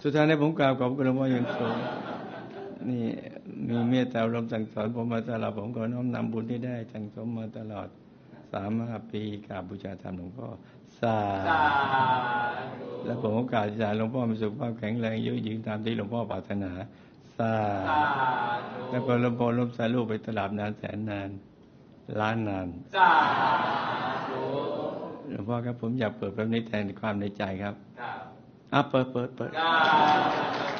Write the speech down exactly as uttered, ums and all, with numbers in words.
สุดท้ายนี้ผมกล่าวขอบคุณหลวงพ่ออย่างสูงนี่มีเมตตาลมสั่งสอนผมมาตลอดผมก็น้อมนำบุญที่ได้สั่งสมมาตลอดสามห้าปีกราบบูชาธรรมหลวงพ่อสาธุและผมโอกาสจะหลวงพ่อมีสุขภาพแข็งแรงยืดยืนตามที่หลวงพ่อปรารถนาสาธุแล้วก็หลวงพ่อล้มสายลูกไปตลอดนานแสนนานล้านนานสาธุหลวงพ่อครับผมอยากเปิดพระนิทานความในใจครับอ่ะเปิดเปิดเปิด